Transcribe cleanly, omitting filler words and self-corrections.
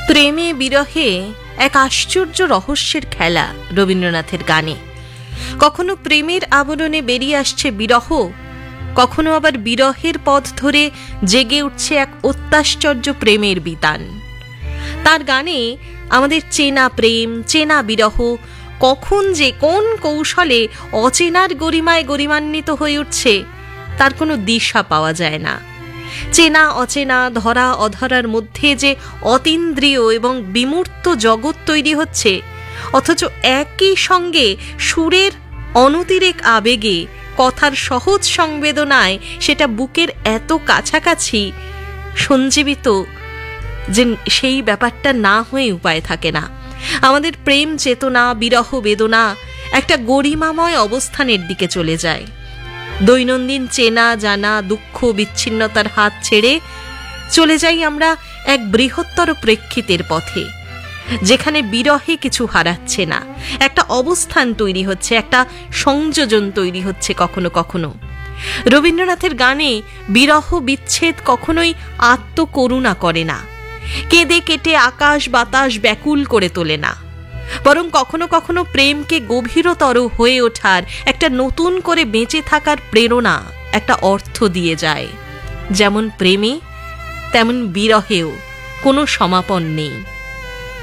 প্রেমে বিরহে এক আশ্চর্য রহস্যের খেলা রবীন্দ্রনাথের গানে। কখনো প্রেমের আবরণে বেরিয়ে আসছে বিরহ, কখনো আবার বিরহের পথ ধরে জেগে উঠছে এক অত্যাশ্চর্য প্রেমের বিতান। তার গানে আমাদের চেনা প্রেম, চেনা বিরহ কখন যে কোন কৌশলে অচেনার গরিমায় গরিমান্বিত হয়ে উঠছে তার কোনো দিশা পাওয়া যায় না। চেনা অচেনা, ধরা অধরার মধ্যে যে অতীন্দ্রিয় এবং বিমূর্ত জগৎ তৈরি হচ্ছে, অথচ একই সঙ্গে সুরের অনতিরেক আবেগে, কথার সহজ সংবেদনায় সেটা বুকের এত কাছাকাছি সঞ্জীবিত যে সেই ব্যাপারটা না হয়ে উপায় থাকে না। আমাদের প্রেম চেতনা, বিরহ বেদনা একটা গরিমাময় অবস্থানের দিকে চলে যায়। দৈনন্দিন চেনা জানা দুঃখ বিচ্ছিন্নতার হাত ছেড়ে চলে যাই আমরা এক বৃহত্তর প্রেক্ষিতের পথে, যেখানে বিরহে কিছু হারাচ্ছে না, একটা অবস্থান তৈরি হচ্ছে, একটা সংযোজন তৈরি হচ্ছে কখনো কখনো। রবীন্দ্রনাথের গানে বিরহ বিচ্ছেদ কখনোই আত্মকরুণা করে না, কেঁদে কেটে আকাশ বাতাস ব্যাকুল করে তোলে না, বরং কখনো কখনো প্রেমকে গভীরতর হয়ে ওঠার, একটা নতুন করে বেঁচে থাকার প্রেরণা, একটা অর্থ দিয়ে যায়। যেমন প্রেমে তেমন বিরহেও কোনো সমাপন নেই।